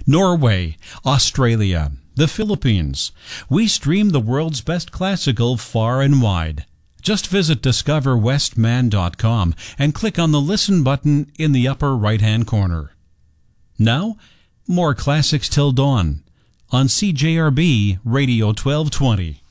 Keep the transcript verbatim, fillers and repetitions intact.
Norway, Australia, the Philippines. We stream the world's best classical far and wide. Just visit discover westman dot com and click on the Listen button in the upper right-hand corner. Now, more Classics Till Dawn on C J R B Radio twelve twenty.